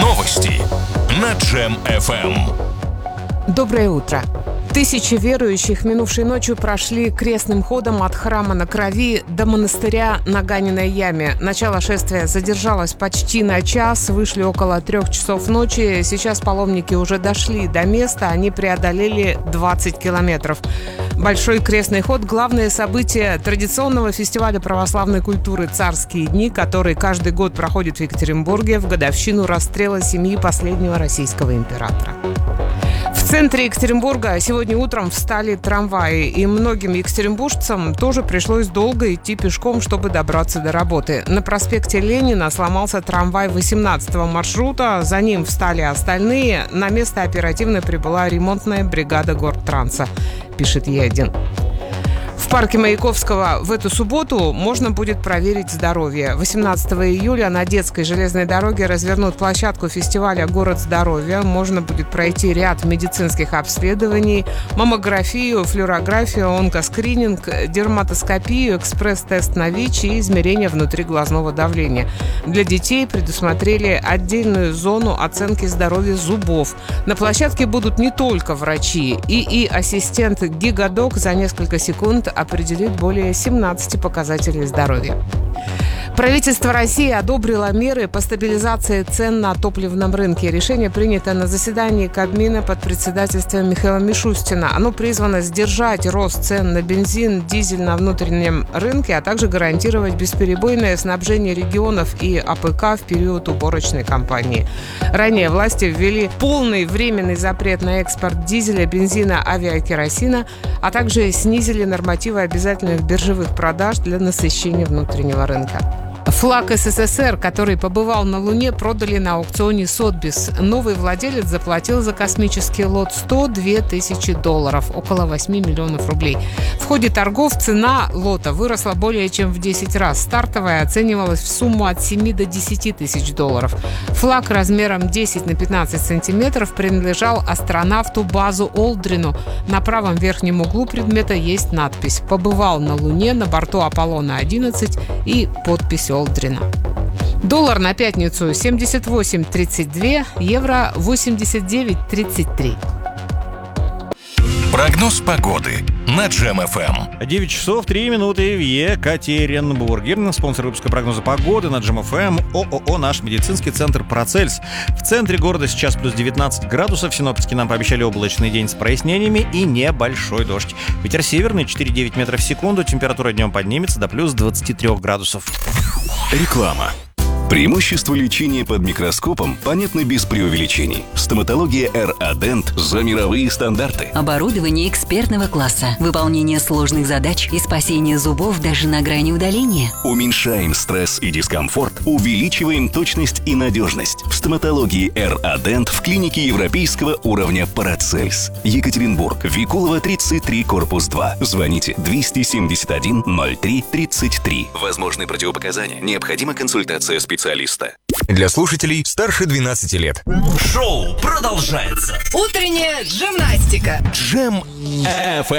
Новости на Джем FM. Доброе утро. Тысячи верующих минувшей ночью прошли крестным ходом от храма на Крови до монастыря на Ганиной яме. Начало шествия задержалось почти на час, вышли около 3 часов ночи. Сейчас паломники уже дошли до места, они преодолели 20 километров. Большой крестный ход – главное событие традиционного фестиваля православной культуры «Царские дни», который каждый год проходит в Екатеринбурге в годовщину расстрела семьи последнего российского императора. В центре Екатеринбурга сегодня утром встали трамваи, и многим екатеринбуржцам тоже пришлось долго идти пешком, чтобы добраться до работы. На проспекте Ленина сломался трамвай 18-го маршрута, за ним встали остальные. На место оперативно прибыла ремонтная бригада Гортранса, пишет Е1. В парке Маяковского в эту субботу можно будет проверить здоровье. 18 июля на Детской железной дороге развернут площадку фестиваля «Город здоровья». Можно будет пройти ряд медицинских обследований: маммографию, флюорографию, онкоскрининг, дерматоскопию, экспресс-тест на ВИЧ и измерение внутриглазного давления. Для детей предусмотрели отдельную зону оценки здоровья зубов. На площадке будут не только врачи. ИИ-ассистент «Гигадок» за несколько секунд определит более 17 показателей здоровья. Правительство России одобрило меры по стабилизации цен на топливном рынке. Решение принято на заседании Кабмина под председательством Михаила Мишустина. Оно призвано сдержать рост цен на бензин, дизель на внутреннем рынке, а также гарантировать бесперебойное снабжение регионов и АПК в период уборочной кампании. Ранее власти ввели полный временный запрет на экспорт дизеля, бензина, авиакеросина, а также снизили нормативы обязательных биржевых продаж для насыщения внутреннего рынка. Флаг СССР, который побывал на Луне, продали на аукционе Сотбис. Новый владелец заплатил за космический лот $102 тысячи, около 8 миллионов рублей. В ходе торгов цена лота выросла более чем в 10 раз. Стартовая оценивалась в сумму от 7 до 10 тысяч долларов. Флаг размером 10 на 15 сантиметров принадлежал астронавту Базу Олдрину. На правом верхнем углу предмета есть надпись «Побывал на Луне на борту Аполлона-11» и подпись Олдрина. Доллар на пятницу 78.32, евро 89.33. Прогноз погоды на Джем FM. 9 часов 3 минуты в Екатеринбурге. Спонсор выпуска прогноза погоды на Джем FM — ООО «Наш медицинский центр Процельс». В центре города сейчас плюс 19 градусов. Синоптики нам пообещали облачный день с прояснениями и небольшой дождь. Ветер северный 4,9 метров в секунду. Температура днем поднимется до плюс 23 градусов. Реклама. Преимущества лечения под микроскопом понятны без преувеличений. Стоматология РА-Дент за мировые стандарты. Оборудование экспертного класса, выполнение сложных задач и спасение зубов даже на грани удаления. Уменьшаем стресс и дискомфорт, увеличиваем точность и надежность. В стоматологии РА-Дент в клинике европейского уровня Парацельс. Екатеринбург, Викулова, 33, корпус 2. Звоните 271 03 33. Возможны противопоказания. Необходима консультация специалиста. Для слушателей старше 12 лет. Шоу продолжается. Утренняя джимнастика. Джем FM.